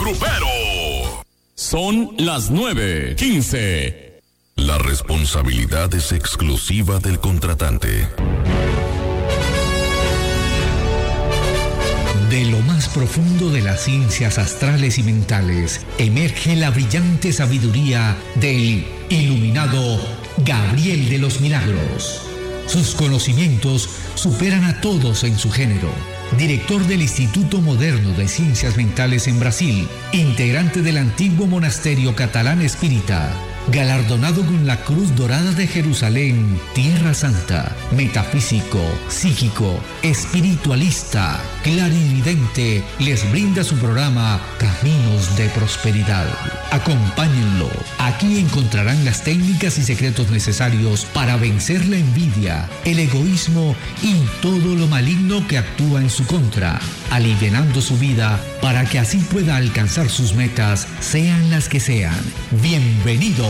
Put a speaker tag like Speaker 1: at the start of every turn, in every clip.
Speaker 1: grupero.
Speaker 2: Son las 9:15.
Speaker 1: La responsabilidad es exclusiva del contratante.
Speaker 3: De lo más profundo de las ciencias astrales y mentales, emerge la brillante sabiduría del iluminado Gabriel de los Milagros. Sus conocimientos superan a todos en su género. Director del Instituto Moderno de Ciencias Mentales en Brasil, integrante del antiguo monasterio catalán espírita, galardonado con la Cruz Dorada de Jerusalén, Tierra Santa, metafísico, psíquico, espiritualista, clarividente, les brinda su programa Caminos de Prosperidad. Acompáñenlo. Aquí encontrarán las técnicas y secretos necesarios para vencer la envidia, el egoísmo y todo lo maligno que actúa en su contra, alivianando su vida para que así pueda alcanzar sus metas, sean las que sean. Bienvenidos.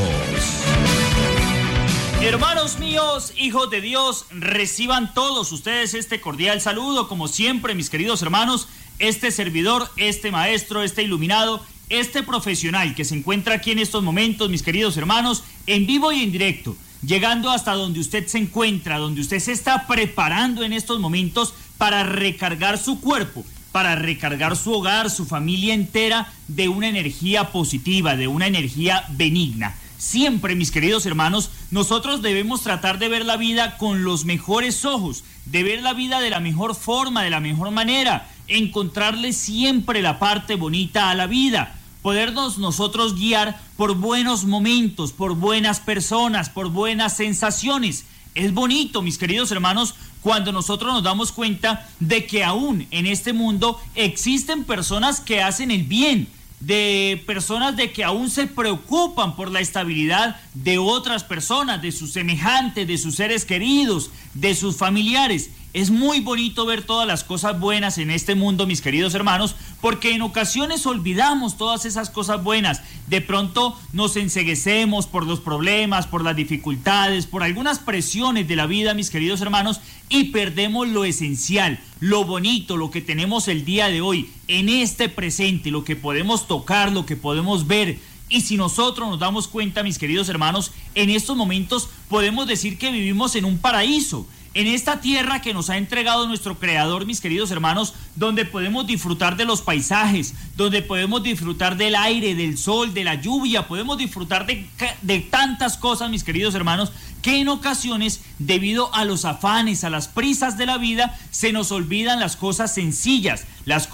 Speaker 4: Hermanos míos, hijos de Dios, reciban todos ustedes este cordial saludo, como siempre, mis queridos hermanos, este servidor, este maestro, este iluminado, este profesional que se encuentra aquí en estos momentos, mis queridos hermanos, en vivo y en directo, llegando hasta donde usted se encuentra, donde usted se está preparando en estos momentos para recargar su cuerpo, para recargar su hogar, su familia entera de una energía positiva, de una energía benigna. Siempre, mis queridos hermanos, nosotros debemos tratar de ver la vida con los mejores ojos, de ver la vida de la mejor forma, de la mejor manera, encontrarle siempre la parte bonita a la vida, podernos nosotros guiar por buenos momentos, por buenas personas, por buenas sensaciones. Es bonito, mis queridos hermanos, cuando nosotros nos damos cuenta de que aún en este mundo existen personas que hacen el bien, de personas de que aún se preocupan por la estabilidad de otras personas, de sus semejantes, de sus seres queridos, de sus familiares. Es muy bonito ver todas las cosas buenas en este mundo, mis queridos hermanos, porque en ocasiones olvidamos todas esas cosas buenas. De pronto nos enceguecemos por los problemas, por las dificultades, por algunas presiones de la vida, mis queridos hermanos, y perdemos lo esencial, lo bonito, lo que tenemos el día de hoy, en este presente, lo que podemos tocar, lo que podemos ver. Y si nosotros nos damos cuenta, mis queridos hermanos, en estos momentos podemos decir que vivimos en un paraíso, en esta tierra que nos ha entregado nuestro Creador, mis queridos hermanos, donde podemos disfrutar de los paisajes, donde podemos disfrutar del aire, del sol, de la lluvia, podemos disfrutar de tantas cosas, mis queridos hermanos, que en ocasiones, debido a los afanes, a las prisas de la vida, se nos olvidan las cosas sencillas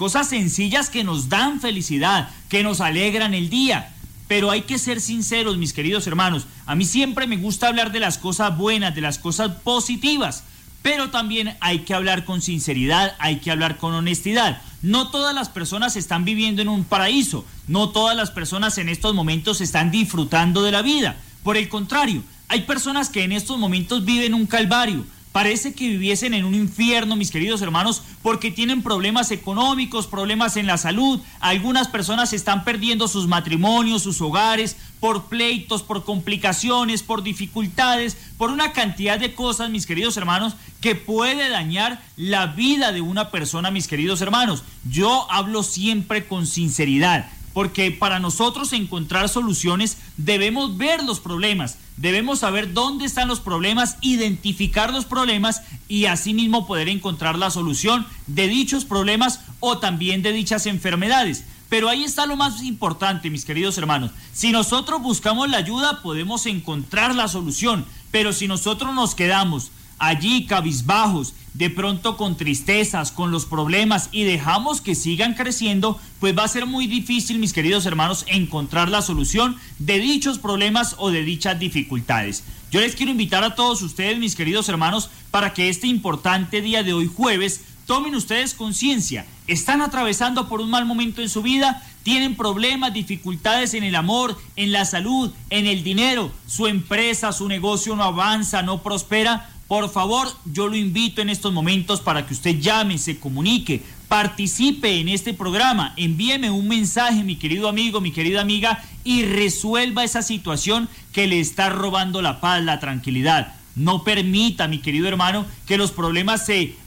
Speaker 4: que nos dan felicidad, que nos alegran el día. Pero hay que ser sinceros, mis queridos hermanos. A mí siempre me gusta hablar de las cosas buenas, de las cosas positivas, pero también hay que hablar con sinceridad, hay que hablar con honestidad. No todas las personas están viviendo en un paraíso, no todas las personas en estos momentos están disfrutando de la vida. Por el contrario, hay personas que en estos momentos viven un calvario. Parece que viviesen en un infierno, mis queridos hermanos, porque tienen problemas económicos, problemas en la salud. Algunas personas están perdiendo sus matrimonios, sus hogares, por pleitos, por complicaciones, por dificultades, por una cantidad de cosas, mis queridos hermanos, que puede dañar la vida de una persona, mis queridos hermanos. Yo hablo siempre con sinceridad, porque para nosotros encontrar soluciones debemos ver los problemas, debemos saber dónde están los problemas, identificar los problemas y asimismo poder encontrar la solución de dichos problemas o también de dichas enfermedades. Pero ahí está lo más importante, mis queridos hermanos. Si nosotros buscamos la ayuda, podemos encontrar la solución, pero si nosotros nos quedamos allí cabizbajos, de pronto con tristezas, con los problemas y dejamos que sigan creciendo, pues va a ser muy difícil, mis queridos hermanos, encontrar la solución de dichos problemas o de dichas dificultades. Yo les quiero invitar a todos ustedes, mis queridos hermanos, para que este importante día de hoy jueves tomen ustedes conciencia. ¿Están atravesando por un mal momento en su vida? ¿Tienen problemas, dificultades en el amor, en la salud, en el dinero? ¿Su empresa, su negocio no avanza, no prospera? Por favor, yo lo invito en estos momentos para que usted llame, se comunique, participe en este programa, envíeme un mensaje, mi querido amigo, mi querida amiga, y resuelva esa situación que le está robando la paz, la tranquilidad. No permita, mi querido hermano, que los problemas se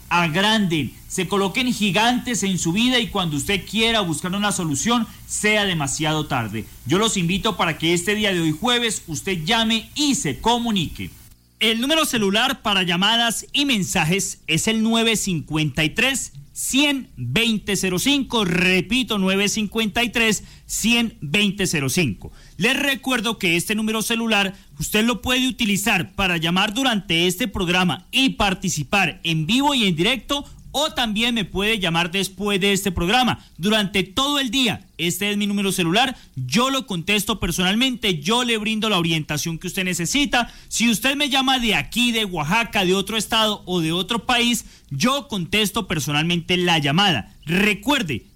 Speaker 4: agranden, se coloquen gigantes en su vida y cuando usted quiera buscar una solución sea demasiado tarde. Yo los invito para que este día de hoy jueves usted llame y se comunique. El número celular para llamadas y mensajes es el 953-100-2005, repito, 953-100-2005. Les recuerdo que este número celular usted lo puede utilizar para llamar durante este programa y participar en vivo y en directo, o también me puede llamar después de este programa, durante todo el día. Este es mi número celular, yo lo contesto personalmente, yo le brindo la orientación que usted necesita. Si usted me llama de aquí, de Oaxaca, de otro estado o de otro país, yo contesto personalmente la llamada. Recuerde,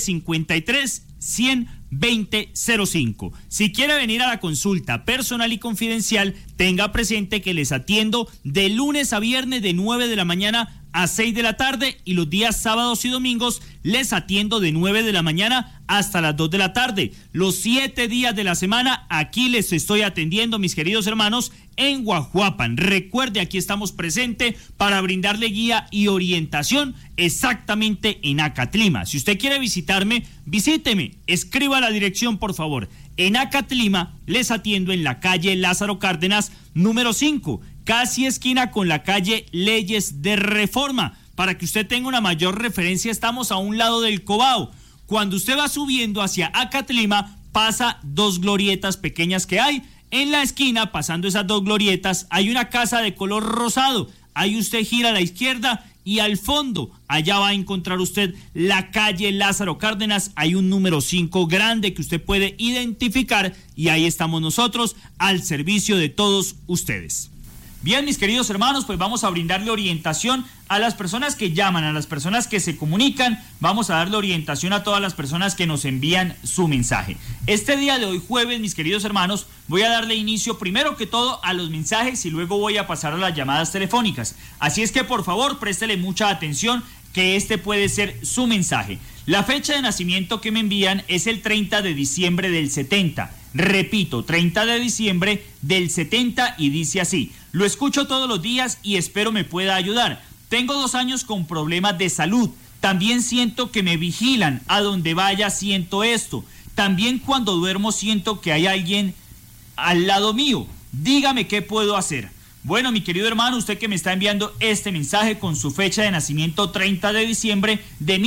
Speaker 4: 953-100-2005. Si quiere venir a la consulta personal y confidencial, tenga presente que les atiendo de lunes a viernes de 9 de la mañana a 6 de la tarde y los días sábados y domingos les atiendo de 9 de la mañana hasta las 2 de la tarde. Los 7 días de la semana aquí les estoy atendiendo, mis queridos hermanos, en Guajuapan. Recuerde, aquí estamos presentes para brindarle guía y orientación exactamente en Acatlima. Si usted quiere visitarme, visíteme, escriba la dirección por favor. En Acatlima les atiendo en la calle Lázaro Cárdenas, número 5, casi esquina con la calle Leyes de Reforma. Para que usted tenga una mayor referencia, estamos a un lado del Cobao. Cuando usted va subiendo hacia Acatlima, pasa 2 glorietas pequeñas que hay. En la esquina, pasando esas 2 glorietas, hay una casa de color rosado. Ahí usted gira a la izquierda y al fondo, allá va a encontrar usted la calle Lázaro Cárdenas. Hay un número 5 grande que usted puede identificar y ahí estamos nosotros al servicio de todos ustedes. Bien, mis queridos hermanos, pues vamos a brindarle orientación a las personas que llaman, a las personas que se comunican. Vamos a darle orientación a todas las personas que nos envían su mensaje. Este día de hoy, jueves, mis queridos hermanos, voy a darle inicio primero que todo a los mensajes y luego voy a pasar a las llamadas telefónicas. Así es que, por favor, préstele mucha atención, que este puede ser su mensaje. La fecha de nacimiento que me envían es el 30 de diciembre del 70. Repito, 30 de diciembre del 70 y dice así: lo escucho todos los días y espero me pueda ayudar. Tengo 2 años con problemas de salud. También siento que me vigilan. A donde vaya siento esto. También cuando duermo siento que hay alguien al lado mío. Dígame qué puedo hacer. Bueno, mi querido hermano, usted que me está enviando este mensaje con su fecha de nacimiento 30 de diciembre de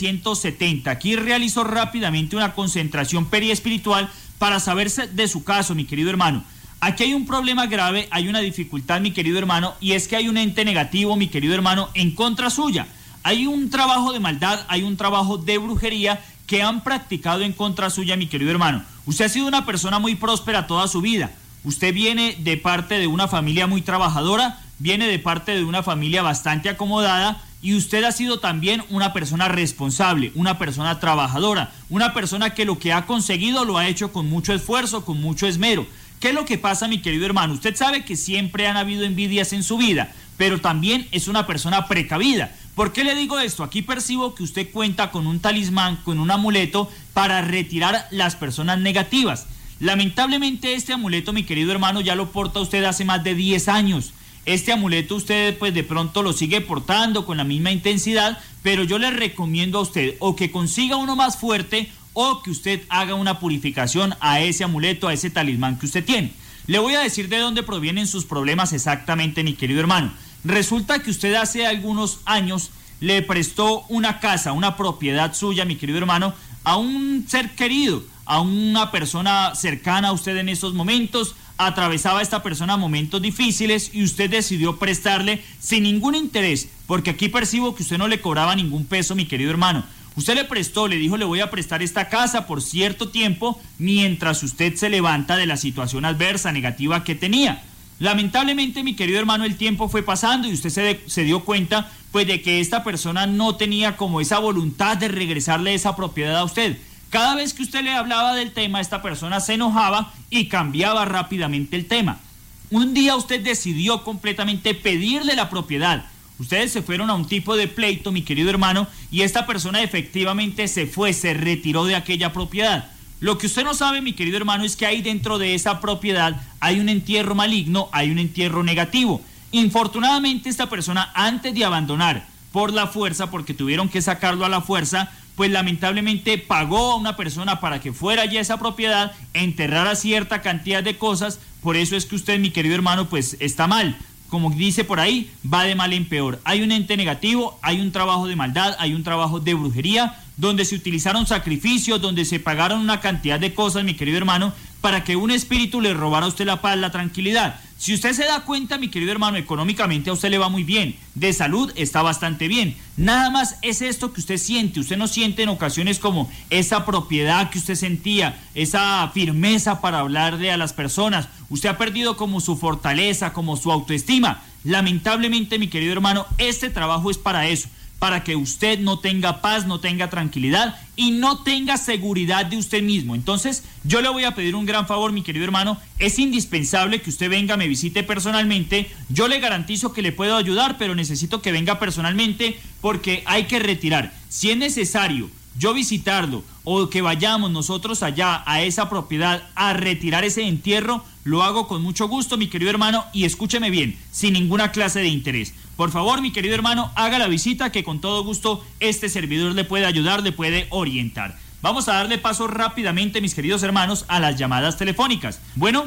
Speaker 4: 1970. Aquí realizo rápidamente una concentración periespiritual para saberse de su caso, mi querido hermano. Aquí hay un problema grave, hay una dificultad, mi querido hermano, y es que hay un ente negativo, mi querido hermano, en contra suya. Hay un trabajo de maldad, hay un trabajo de brujería que han practicado en contra suya, mi querido hermano. Usted ha sido una persona muy próspera toda su vida. Usted viene de parte de una familia muy trabajadora, viene de parte de una familia bastante acomodada, y usted ha sido también una persona responsable, una persona trabajadora, una persona que lo que ha conseguido lo ha hecho con mucho esfuerzo, con mucho esmero. ¿Qué es lo que pasa, mi querido hermano? Usted sabe que siempre han habido envidias en su vida, pero también es una persona precavida. ¿Por qué le digo esto? Aquí percibo que usted cuenta con un talismán, con un amuleto para retirar las personas negativas. Lamentablemente este amuleto, mi querido hermano, ya lo porta usted hace más de 10 años. Este amuleto usted pues de pronto lo sigue portando con la misma intensidad, pero yo le recomiendo a usted o que consiga uno más fuerte o que usted haga una purificación a ese amuleto, a ese talismán que usted tiene. Le voy a decir de dónde provienen sus problemas exactamente, mi querido hermano. Resulta que usted hace algunos años le prestó una casa, una propiedad suya, mi querido hermano, a un ser querido, a una persona cercana a usted en esos momentos. Atravesaba esta persona momentos difíciles y usted decidió prestarle sin ningún interés, porque aquí percibo que usted no le cobraba ningún peso, mi querido hermano. Usted le prestó, le dijo: le voy a prestar esta casa por cierto tiempo mientras usted se levanta de la situación adversa, negativa que tenía. Lamentablemente, mi querido hermano, el tiempo fue pasando y usted se dio cuenta pues de que esta persona no tenía como esa voluntad de regresarle esa propiedad a usted. Cada vez que usted le hablaba del tema, esta persona se enojaba y cambiaba rápidamente el tema. Un día usted decidió completamente pedirle la propiedad. Ustedes se fueron a un tipo de pleito, mi querido hermano, y esta persona efectivamente se fue, se retiró de aquella propiedad. Lo que usted no sabe, mi querido hermano, es que ahí dentro de esa propiedad hay un entierro maligno, hay un entierro negativo. Infortunadamente, esta persona, antes de abandonar por la fuerza, porque tuvieron que sacarlo a la fuerza, pues lamentablemente pagó a una persona para que fuera allí a esa propiedad, enterrara cierta cantidad de cosas. Por eso es que usted, mi querido hermano, pues está mal. Como dice por ahí, va de mal en peor. Hay un ente negativo, hay un trabajo de maldad, hay un trabajo de brujería, donde se utilizaron sacrificios, donde se pagaron una cantidad de cosas, mi querido hermano, para que un espíritu le robara a usted la paz, la tranquilidad. Si usted se da cuenta, mi querido hermano, económicamente a usted le va muy bien, de salud está bastante bien. Nada más es esto que usted siente. Usted no siente en ocasiones como esa propiedad que usted sentía, esa firmeza para hablarle a las personas. Usted ha perdido como su fortaleza, como su autoestima. Lamentablemente, mi querido hermano, este trabajo es para eso, para que usted no tenga paz, no tenga tranquilidad y no tenga seguridad de usted mismo. Entonces, yo le voy a pedir un gran favor, mi querido hermano. Es indispensable que usted venga, me visite personalmente. Yo le garantizo que le puedo ayudar, pero necesito que venga personalmente porque hay que retirar. Si es necesario yo visitarlo o que vayamos nosotros allá a esa propiedad a retirar ese entierro, lo hago con mucho gusto, mi querido hermano, y escúcheme bien, sin ninguna clase de interés. Por favor, mi querido hermano, haga la visita, que con todo gusto este servidor le puede ayudar, le puede orientar. Vamos a darle paso rápidamente, mis queridos hermanos, a las llamadas telefónicas. Bueno.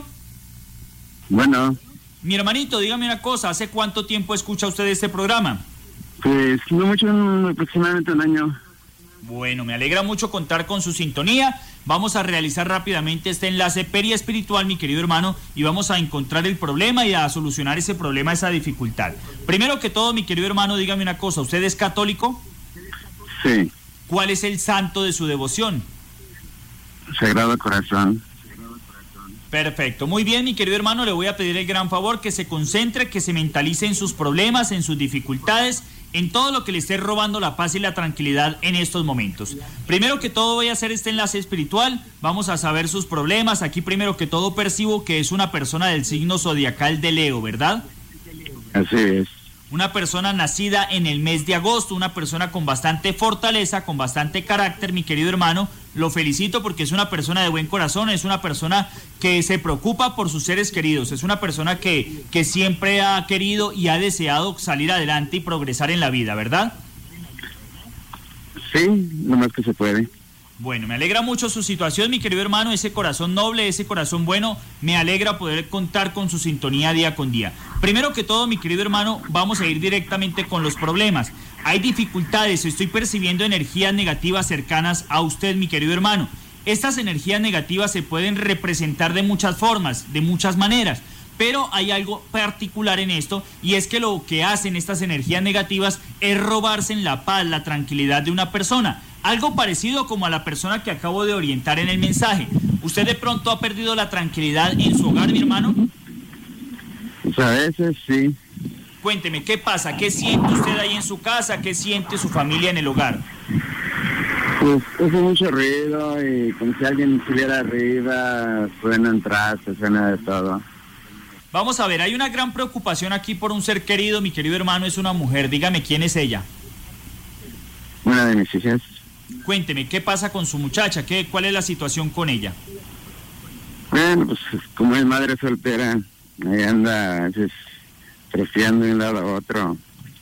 Speaker 4: Mi hermanito, dígame una cosa, ¿hace cuánto tiempo escucha usted este programa?
Speaker 5: Pues no mucho, aproximadamente un año.
Speaker 4: Bueno, me alegra mucho contar con su sintonía. Vamos a realizar rápidamente este enlace periespiritual, mi querido hermano, y vamos a encontrar el problema y a solucionar ese problema, esa dificultad. Primero que todo, mi querido hermano, dígame una cosa, ¿usted es católico?
Speaker 5: Sí.
Speaker 4: ¿Cuál es el santo de su devoción?
Speaker 5: Sagrado Corazón.
Speaker 4: Perfecto, muy bien, mi querido hermano, le voy a pedir el gran favor que se concentre, que se mentalice en sus problemas, en sus dificultades, en todo lo que le esté robando la paz y la tranquilidad en estos momentos. Primero que todo voy a hacer este enlace espiritual, vamos a saber sus problemas. Aquí primero que todo percibo que es una persona del signo zodiacal de Leo, ¿verdad?
Speaker 5: Así es.
Speaker 4: Una persona nacida en el mes de agosto, una persona con bastante fortaleza, con bastante carácter, mi querido hermano. Lo felicito porque es una persona de buen corazón, es una persona que se preocupa por sus seres queridos, es una persona que siempre ha querido y ha deseado salir adelante y progresar en la vida, ¿verdad?
Speaker 5: Sí, lo más que se puede.
Speaker 4: Bueno, me alegra mucho su situación, mi querido hermano, ese corazón noble, ese corazón bueno, me alegra poder contar con su sintonía día con día. Primero que todo, mi querido hermano, vamos a ir directamente con los problemas. Hay dificultades, estoy percibiendo energías negativas cercanas a usted, mi querido hermano. Estas energías negativas se pueden representar de muchas formas, de muchas maneras, pero hay algo particular en esto, y es que lo que hacen estas energías negativas es robarse en la paz, la tranquilidad de una persona. Algo parecido como a la persona que acabo de orientar en el mensaje. ¿Usted de pronto ha perdido la tranquilidad en su hogar, mi hermano?
Speaker 5: Pues a veces sí.
Speaker 4: Cuénteme, ¿qué pasa? ¿Qué siente usted ahí en su casa? ¿Qué siente su familia en el hogar?
Speaker 5: Pues hace mucho ruido y como si alguien estuviera arriba, suenan trastes, suena de todo.
Speaker 4: Vamos a ver, hay una gran preocupación aquí por un ser querido, mi querido hermano, es una mujer. Dígame, ¿quién es ella?
Speaker 5: Una de mis hijas.
Speaker 4: Cuénteme, ¿qué pasa con su muchacha? ¿Cuál es la situación con ella?
Speaker 5: Bueno, pues como es madre soltera, ahí anda a veces treceando de un lado a otro.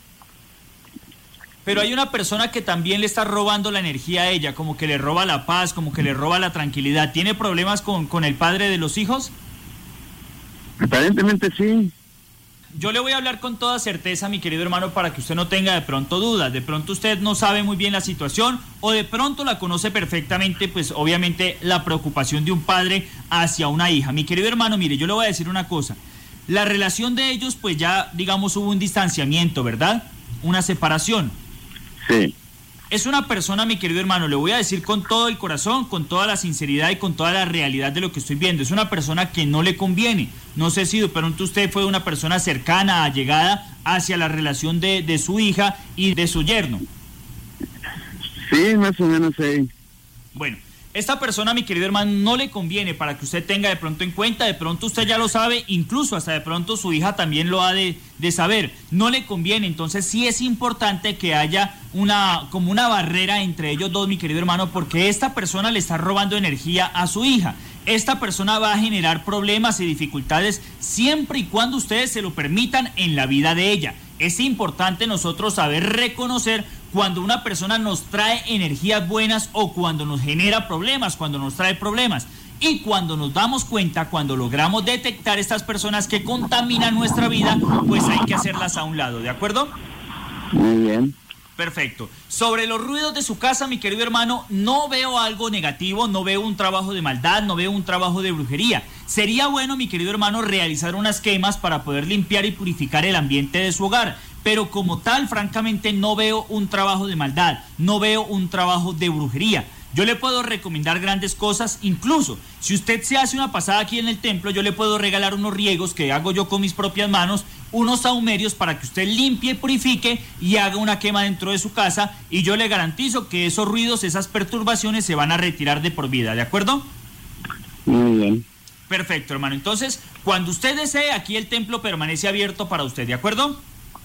Speaker 4: Pero hay una persona que también le está robando la energía a ella, como que le roba la paz, como que le roba la tranquilidad. ¿Tiene problemas con el padre de los hijos?
Speaker 5: Aparentemente sí.
Speaker 4: Yo le voy a hablar con toda certeza, mi querido hermano, para que usted no tenga de pronto dudas. De pronto usted no sabe muy bien la situación o de pronto la conoce perfectamente, pues obviamente la preocupación de un padre hacia una hija. Mi querido hermano, mire, yo le voy a decir una cosa. La relación de ellos, pues ya, digamos, hubo un distanciamiento, ¿verdad? Una separación.
Speaker 5: Sí.
Speaker 4: Es una persona, mi querido hermano, le voy a decir con todo el corazón, con toda la sinceridad y con toda la realidad de lo que estoy viendo. Es una persona que no le conviene. No sé si de pronto usted fue una persona cercana, allegada hacia la relación de su hija y de su yerno.
Speaker 5: Sí, más o menos sí.
Speaker 4: Bueno, esta persona, mi querido hermano, no le conviene, para que usted tenga de pronto en cuenta. De pronto usted ya lo sabe, incluso hasta de pronto su hija también lo ha de saber. No le conviene, entonces sí es importante que haya como una barrera entre ellos dos, mi querido hermano, porque esta persona le está robando energía a su hija. Esta persona va a generar problemas y dificultades siempre y cuando ustedes se lo permitan en la vida de ella. es importante nosotros saber reconocer cuando una persona nos trae energías buenas o cuando nos genera problemas, cuando nos trae problemas. Y cuando nos damos cuenta, cuando logramos detectar estas personas que contaminan nuestra vida, pues hay que hacerlas a un lado, ¿de acuerdo?
Speaker 5: Muy bien.
Speaker 4: Perfecto. Sobre los ruidos de su casa, mi querido hermano, no veo algo negativo, no veo un trabajo de maldad, no veo un trabajo de brujería. Sería bueno, mi querido hermano, realizar unas quemas para poder limpiar y purificar el ambiente de su hogar. Pero como tal, francamente, no veo un trabajo de maldad, no veo un trabajo de brujería. Yo le puedo recomendar grandes cosas, incluso si usted se hace una pasada aquí en el templo, yo le puedo regalar unos riegos que hago yo con mis propias manos, unos sahumerios para que usted limpie, purifique y haga una quema dentro de su casa, y yo le garantizo que esos ruidos, esas perturbaciones se van a retirar de por vida, ¿de acuerdo?
Speaker 5: Muy bien.
Speaker 4: Perfecto, hermano. Entonces, cuando usted desee, aquí el templo permanece abierto para usted, ¿de acuerdo?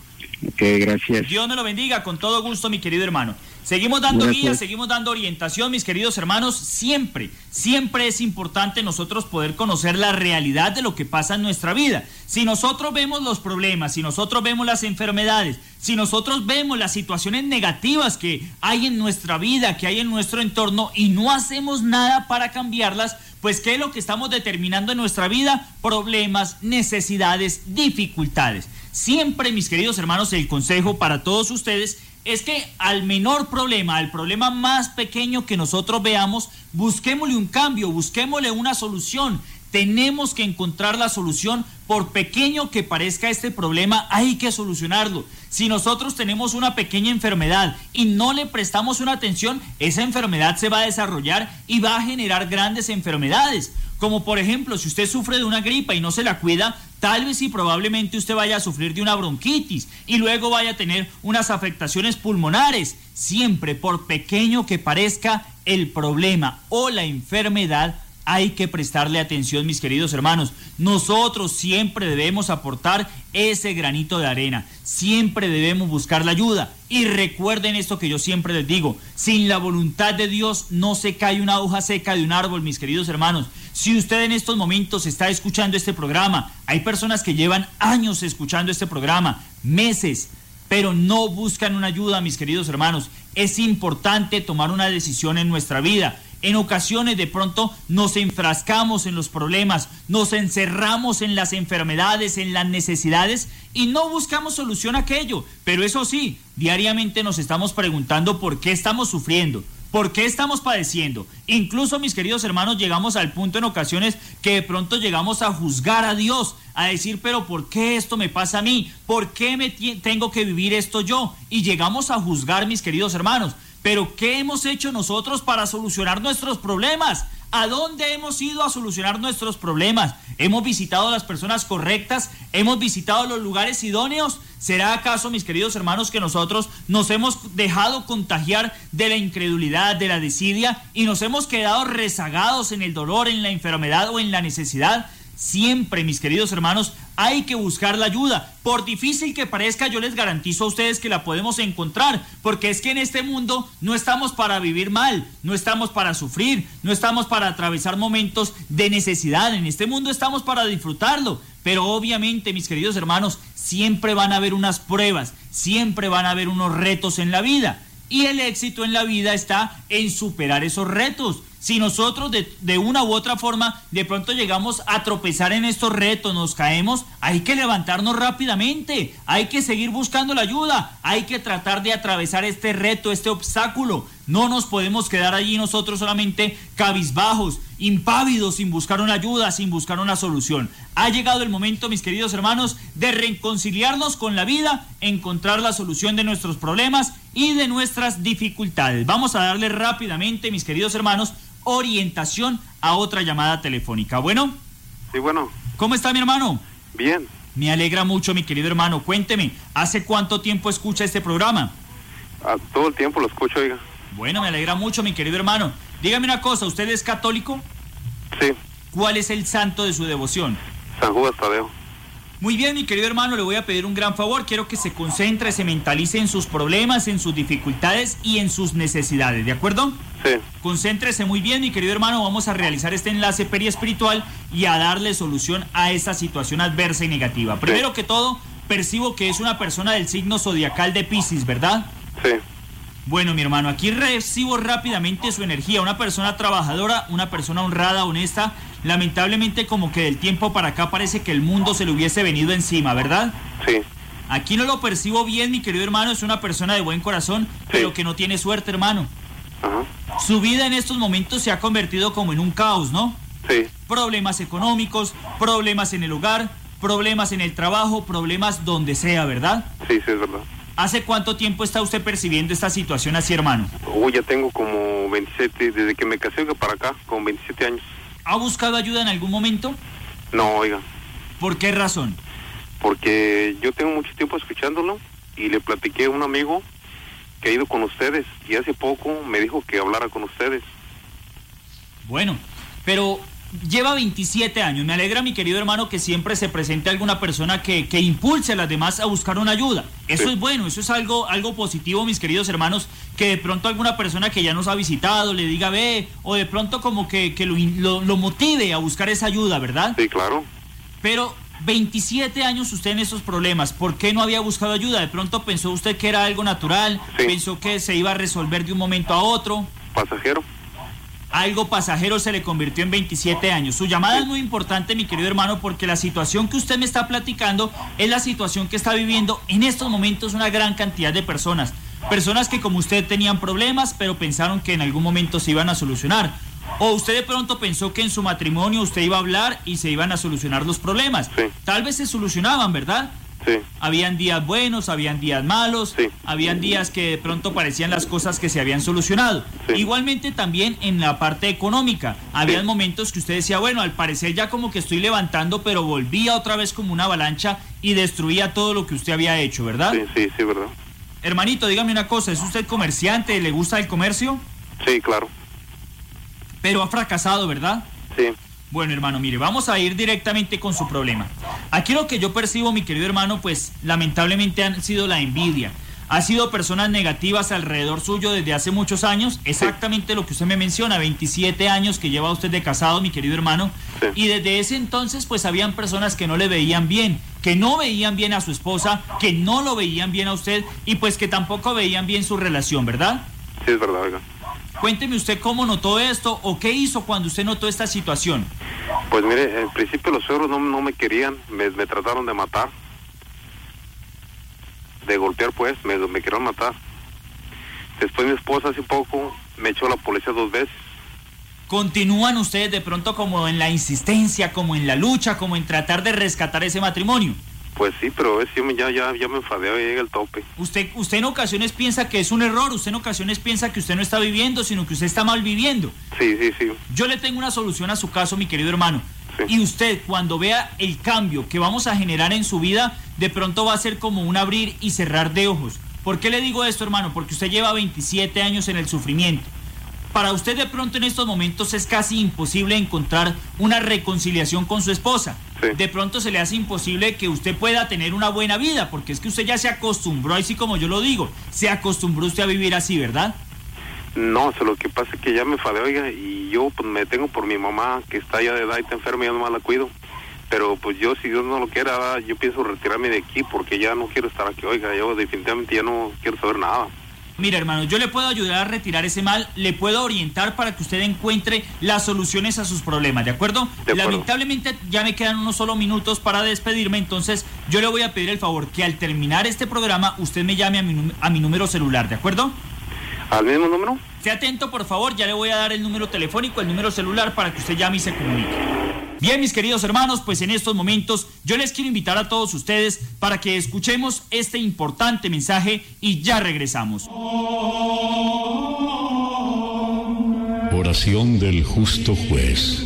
Speaker 5: Ok, gracias.
Speaker 4: Dios me lo bendiga, con todo gusto, mi querido hermano. Seguimos dando guías, seguimos dando orientación, mis queridos hermanos. Siempre es importante nosotros poder conocer la realidad de lo que pasa en nuestra vida. Si nosotros vemos los problemas, si nosotros vemos las enfermedades, si nosotros vemos las situaciones negativas que hay en nuestra vida, que hay en nuestro entorno, y no hacemos nada para cambiarlas, pues ¿qué es lo que estamos determinando en nuestra vida? Problemas, necesidades, dificultades. Siempre, mis queridos hermanos, el consejo para todos ustedes es que al menor problema, al problema más pequeño que nosotros veamos, busquémosle un cambio, busquémosle una solución. Tenemos que encontrar la solución, por pequeño que parezca este problema, hay que solucionarlo. Si nosotros tenemos una pequeña enfermedad y no le prestamos una atención, esa enfermedad se va a desarrollar y va a generar grandes enfermedades. Como por ejemplo, si usted sufre de una gripa y no se la cuida, tal vez y probablemente usted vaya a sufrir de una bronquitis y luego vaya a tener unas afectaciones pulmonares. Siempre, por pequeño que parezca el problema o la enfermedad, hay que prestarle atención, mis queridos hermanos. Nosotros siempre debemos aportar ese granito de arena, siempre debemos buscar la ayuda. Y recuerden esto que yo siempre les digo: sin la voluntad de Dios no se cae una hoja seca de un árbol, mis queridos hermanos. Si usted en estos momentos está escuchando este programa, hay personas que llevan años escuchando este programa, meses, pero no buscan una ayuda, mis queridos hermanos. Es importante tomar una decisión en nuestra vida. En ocasiones de pronto nos enfrascamos en los problemas, nos encerramos en las enfermedades, en las necesidades y no buscamos solución a aquello. Pero eso sí, diariamente nos estamos preguntando por qué estamos sufriendo, por qué estamos padeciendo. Incluso, mis queridos hermanos, llegamos al punto en ocasiones que de pronto llegamos a juzgar a Dios, a decir, pero ¿por qué esto me pasa a mí? ¿Por qué tengo que vivir esto yo? Y llegamos a juzgar, mis queridos hermanos. Pero ¿qué hemos hecho nosotros para solucionar nuestros problemas? ¿A dónde hemos ido a solucionar nuestros problemas? ¿Hemos visitado a las personas correctas? ¿Hemos visitado los lugares idóneos? ¿Será acaso, mis queridos hermanos, que nosotros nos hemos dejado contagiar de la incredulidad, de la desidia, y nos hemos quedado rezagados en el dolor, en la enfermedad o en la necesidad? Siempre, mis queridos hermanos, hay que buscar la ayuda. Por difícil que parezca, yo les garantizo a ustedes que la podemos encontrar, porque es que en este mundo no estamos para vivir mal, no estamos para sufrir, no estamos para atravesar momentos de necesidad. En este mundo estamos para disfrutarlo, pero obviamente, mis queridos hermanos, siempre van a haber unas pruebas, siempre van a haber unos retos en la vida, y el éxito en la vida está en superar esos retos. Si nosotros de una u otra forma de pronto llegamos a tropezar en estos retos, nos caemos, hay que levantarnos rápidamente, hay que seguir buscando la ayuda, hay que tratar de atravesar este reto, este obstáculo. No nos podemos quedar allí nosotros solamente cabizbajos, impávidos, sin buscar una ayuda, sin buscar una solución. Ha llegado el momento, mis queridos hermanos, de reconciliarnos con la vida, encontrar la solución de nuestros problemas y de nuestras dificultades. Vamos a darle rápidamente, mis queridos hermanos, orientación a otra llamada telefónica. ¿Bueno?
Speaker 6: Sí, bueno.
Speaker 4: ¿Cómo está, mi hermano?
Speaker 6: Bien.
Speaker 4: Me alegra mucho, mi querido hermano. Cuénteme, ¿hace cuánto tiempo escucha este programa?
Speaker 6: Todo el tiempo lo escucho, oiga.
Speaker 4: Bueno, me alegra mucho, mi querido hermano. Dígame una cosa, ¿usted es católico?
Speaker 6: Sí.
Speaker 4: ¿Cuál es el santo de su devoción?
Speaker 6: San Judas Tadeo.
Speaker 4: Muy bien, mi querido hermano, le voy a pedir un gran favor. Quiero que se concentre, se mentalice en sus problemas, en sus dificultades y en sus necesidades, ¿de acuerdo?
Speaker 6: Sí.
Speaker 4: Concéntrese muy bien, mi querido hermano. Vamos a realizar este enlace periespiritual y a darle solución a esta situación adversa y negativa. Primero que todo, percibo que es una persona del signo zodiacal de Piscis, ¿verdad?
Speaker 6: Sí.
Speaker 4: Bueno, mi hermano, aquí recibo rápidamente su energía. Una persona trabajadora, una persona honrada, honesta. Lamentablemente, como que del tiempo para acá parece que el mundo se le hubiese venido encima, ¿verdad?
Speaker 6: Sí.
Speaker 4: Aquí no lo percibo bien, mi querido hermano. Es una persona de buen corazón, pero que no tiene suerte, hermano.
Speaker 6: Ajá.
Speaker 4: Su vida en estos momentos se ha convertido como en un caos, ¿no?
Speaker 6: Sí.
Speaker 4: Problemas económicos, problemas en el hogar, problemas en el trabajo, problemas donde sea, ¿verdad?
Speaker 6: Sí, es verdad.
Speaker 4: ¿Hace cuánto tiempo está usted percibiendo esta situación así, hermano?
Speaker 6: Ya tengo como 27, desde que me casé para acá, con 27 años.
Speaker 4: ¿Ha buscado ayuda en algún momento?
Speaker 6: No, oiga.
Speaker 4: ¿Por qué razón?
Speaker 6: Porque yo tengo mucho tiempo escuchándolo y le platiqué a un amigo que ha ido con ustedes y hace poco me dijo que hablara con ustedes.
Speaker 4: Bueno, pero lleva 27 años. Me alegra, mi querido hermano, que siempre se presente alguna persona que impulse a las demás a buscar una ayuda. Eso
Speaker 6: Sí.
Speaker 4: es bueno, eso es algo positivo, mis queridos hermanos, que de pronto alguna persona que ya nos ha visitado le diga ve, o de pronto como que lo motive a buscar esa ayuda, ¿verdad?
Speaker 6: Sí, claro.
Speaker 4: Pero 27 años usted en esos problemas, ¿por qué no había buscado ayuda? De pronto pensó usted que era algo natural,
Speaker 6: Sí.
Speaker 4: pensó que se iba a resolver de un momento a otro.
Speaker 6: Pasajero.
Speaker 4: Algo pasajero se le convirtió en 27 años. Su llamada es muy importante, mi querido hermano, porque la situación que usted me está platicando es la situación que está viviendo en estos momentos una gran cantidad de personas. Personas que como usted tenían problemas, pero pensaron que en algún momento se iban a solucionar. O usted de pronto pensó que en su matrimonio usted iba a hablar y se iban a solucionar los problemas.
Speaker 6: Sí.
Speaker 4: Tal vez se solucionaban, ¿verdad?
Speaker 6: Sí.
Speaker 4: Habían días buenos, habían días malos,
Speaker 6: Sí.
Speaker 4: habían días que de pronto parecían las cosas que se habían solucionado.
Speaker 6: Sí.
Speaker 4: Igualmente también en la parte económica, habían momentos que usted decía, bueno, al parecer ya como que estoy levantando, pero volvía otra vez como una avalancha y destruía todo lo que usted había hecho, ¿verdad?
Speaker 6: Sí, verdad.
Speaker 4: Hermanito, dígame una cosa, ¿es usted comerciante? ¿Le gusta el comercio?
Speaker 6: Sí, claro.
Speaker 4: Pero ha fracasado, ¿verdad?
Speaker 6: Sí.
Speaker 4: Bueno, hermano, mire, vamos a ir directamente con su problema. Aquí lo que yo percibo, mi querido hermano, pues lamentablemente han sido la envidia. Ha sido personas negativas alrededor suyo desde hace muchos años, exactamente lo que usted me menciona, 27 años que lleva usted de casado, mi querido hermano,
Speaker 6: Sí.
Speaker 4: y desde ese entonces pues habían personas que no le veían bien, que no veían bien a su esposa, que no lo veían bien a usted y pues que tampoco veían bien su relación, ¿verdad?
Speaker 6: Sí, es verdad, oiga.
Speaker 4: Cuénteme usted cómo notó esto o qué hizo cuando usted notó esta situación.
Speaker 6: Pues mire, en principio los suegros no me querían, me trataron de matar. De golpear pues, me querían matar. Después mi esposa hace poco me echó a la policía 2 veces.
Speaker 4: ¿Continúan ustedes de pronto como en la insistencia, como en la lucha, como en tratar de rescatar ese matrimonio?
Speaker 6: Pues sí, pero es, ya me enfadé, ya llega el tope.
Speaker 4: Usted en ocasiones piensa que es un error, usted en ocasiones piensa que usted no está viviendo, sino que usted está mal viviendo.
Speaker 6: Sí.
Speaker 4: Yo le tengo una solución a su caso, mi querido hermano.
Speaker 6: Sí.
Speaker 4: Y usted, cuando vea el cambio que vamos a generar en su vida, de pronto va a ser como un abrir y cerrar de ojos. ¿Por qué le digo esto, hermano? Porque usted lleva 27 años en el sufrimiento. Para usted de pronto en estos momentos es casi imposible encontrar una reconciliación con su esposa.
Speaker 6: Sí.
Speaker 4: De pronto se le hace imposible que usted pueda tener una buena vida, porque es que usted ya se acostumbró, así como yo lo digo, se acostumbró usted a vivir así, ¿verdad?
Speaker 6: No, lo que pasa es que ya me enfadé, oiga, y yo pues me tengo por mi mamá, que está ya de edad y está enferma, ya nomás la cuido. Pero pues yo, si Dios no lo quiera, yo pienso retirarme de aquí, porque ya no quiero estar aquí, oiga, yo definitivamente ya no quiero saber nada.
Speaker 4: Mira, hermano, yo le puedo ayudar a retirar ese mal, le puedo orientar para que usted encuentre las soluciones a sus problemas, ¿de acuerdo?
Speaker 6: De acuerdo.
Speaker 4: Lamentablemente ya me quedan unos solo minutos para despedirme, entonces yo le voy a pedir el favor que al terminar este programa usted me llame a mi número celular, ¿de acuerdo?
Speaker 6: ¿Al mismo número?
Speaker 4: Esté atento, por favor, ya le voy a dar el número telefónico, el número celular para que usted llame y se comunique. Bien, mis queridos hermanos, pues en estos momentos yo les quiero invitar a todos ustedes para que escuchemos este importante mensaje y ya regresamos.
Speaker 2: Oración del justo juez.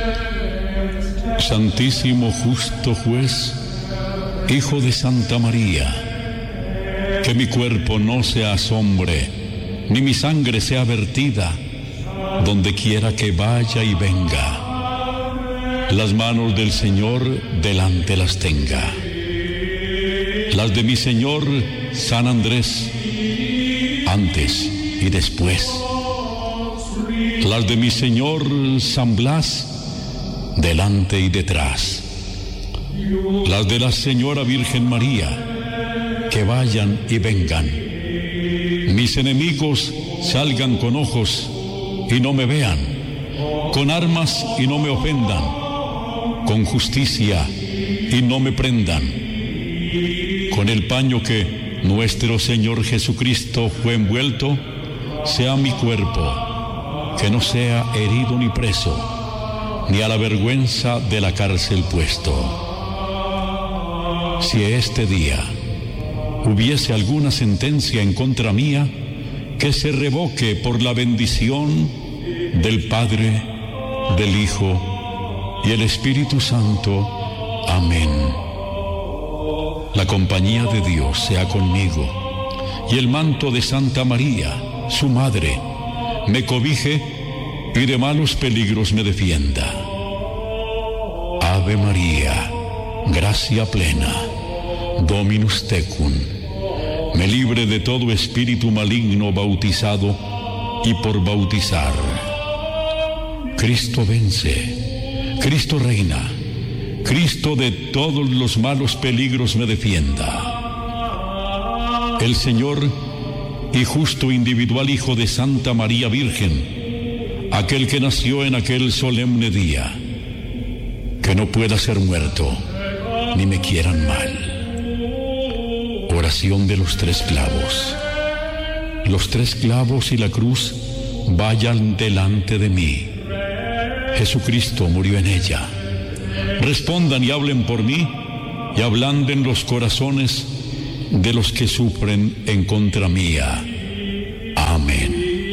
Speaker 2: Santísimo justo juez, Hijo de Santa María, que mi cuerpo no se asombre, ni mi sangre sea vertida, donde quiera que vaya y venga. Las manos del Señor delante las tenga. Las de mi Señor San Andrés, antes y después. Las de mi Señor San Blas, delante y detrás. las de la Señora Virgen María, que vayan y vengan. Mis enemigos salgan con ojos y no me vean, con armas y no me ofendan, con justicia y no me prendan, con el paño que nuestro Señor Jesucristo fue envuelto, sea mi cuerpo, que no sea herido ni preso, ni a la vergüenza de la cárcel puesto. Si este día hubiese alguna sentencia en contra mía, que se revoque por la bendición del Padre, del Hijo y el Espíritu Santo. Amén. La compañía de Dios sea conmigo, y el manto de Santa María, su Madre, me cobije y de malos peligros me defienda. Ave María, gracia plena, Dominus tecum, me libre de todo espíritu maligno bautizado y por bautizar. Cristo vence, Cristo reina, Cristo de todos los malos peligros me defienda. El Señor y justo individual Hijo de Santa María Virgen, aquel que nació en aquel solemne día, que no pueda ser muerto, ni me quieran mal. Oración de los 3 clavos. Los 3 clavos y la cruz vayan delante de mí. Jesucristo murió en ella. Respondan y hablen por mí, y ablanden los corazones de los que sufren en contra mía. Amén.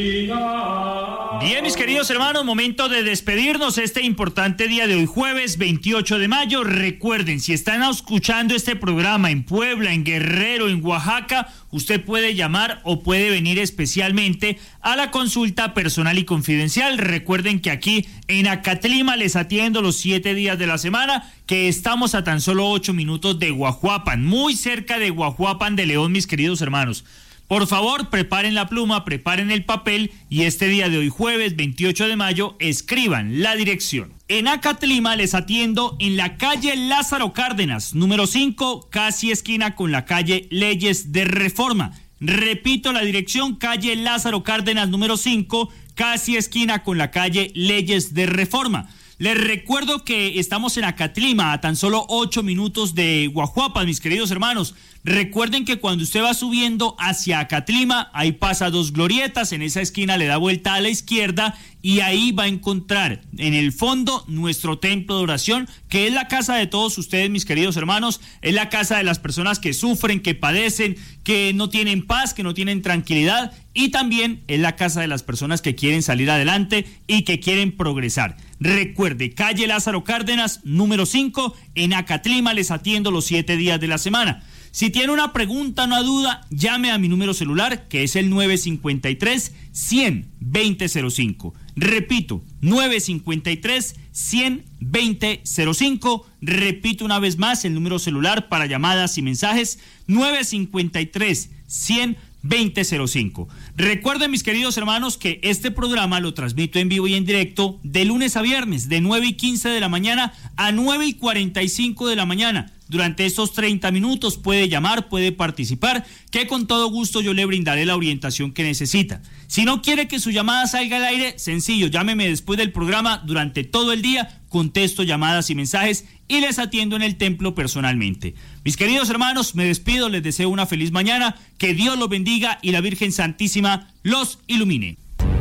Speaker 4: Bien, mis queridos hermanos, momento de despedirnos este importante día de hoy, jueves 28 de mayo. Recuerden, si están escuchando este programa en Puebla, en Guerrero, en Oaxaca, usted puede llamar o puede venir especialmente a la consulta personal y confidencial. Recuerden que aquí en Acatlima les atiendo los 7 días de la semana, que estamos a tan solo 8 minutos de Guajuapan, muy cerca de Guajuapan de León, mis queridos hermanos. Por favor, preparen la pluma, preparen el papel y este día de hoy, jueves 28 de mayo, escriban la dirección. En Acatlima les atiendo en la calle Lázaro Cárdenas, número 5, casi esquina con la calle Leyes de Reforma. Repito la dirección, calle Lázaro Cárdenas, número 5, casi esquina con la calle Leyes de Reforma. Les recuerdo que estamos en Acatlima, a tan solo 8 minutos de Guajuapan, mis queridos hermanos. Recuerden que cuando usted va subiendo hacia Acatlima, ahí pasa 2 glorietas, en esa esquina le da vuelta a la izquierda y ahí va a encontrar en el fondo nuestro templo de oración, que es la casa de todos ustedes, mis queridos hermanos, es la casa de las personas que sufren, que padecen, que no tienen paz, que no tienen tranquilidad, y también es la casa de las personas que quieren salir adelante y que quieren progresar. Recuerde, calle Lázaro Cárdenas, número 5, en Acatlima les atiendo los 7 días de la semana. Si tiene una pregunta, una duda, llame a mi número celular, que es el 953-100-2005. Repito, 953-100-2005. Repito una vez más el número celular para llamadas y mensajes, 953-100-2005. Recuerden, mis queridos hermanos, que este programa lo transmito en vivo y en directo de lunes a viernes, de 9:15 de la mañana a 9:45 de la mañana. Durante estos 30 minutos puede llamar, puede participar, que con todo gusto yo le brindaré la orientación que necesita. Si no quiere que su llamada salga al aire, sencillo, llámeme después del programa durante todo el día, contesto llamadas y mensajes y les atiendo en el templo personalmente. Mis queridos hermanos, me despido, les deseo una feliz mañana, que Dios los bendiga y la Virgen Santísima los ilumine.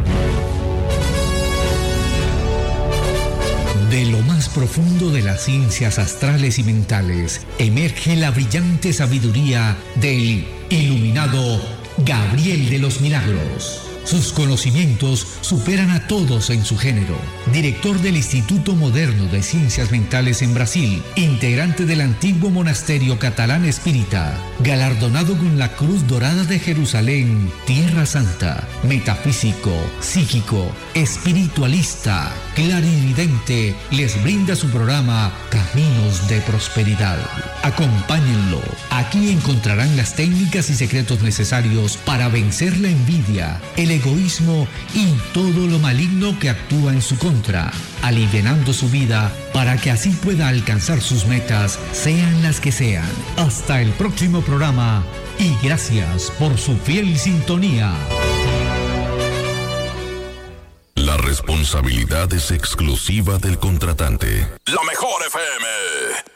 Speaker 3: De lo más profundo de las ciencias astrales y mentales, emerge la brillante sabiduría del iluminado Gabriel de los Milagros. Sus conocimientos superan a todos en su género. Director del Instituto Moderno de Ciencias Mentales en Brasil, integrante del antiguo monasterio catalán espírita, galardonado con la Cruz Dorada de Jerusalén, Tierra Santa, metafísico, psíquico, espiritualista, clarividente, les brinda su programa Caminos de Prosperidad. Acompáñenlo. Aquí encontrarán las técnicas y secretos necesarios para vencer la envidia, el egoísmo y todo lo maligno que actúa en su contra, alivianando su vida para que así pueda alcanzar sus metas, sean las que sean. Hasta el próximo programa y gracias por su fiel sintonía.
Speaker 1: La responsabilidad es exclusiva del contratante.
Speaker 7: La mejor FM.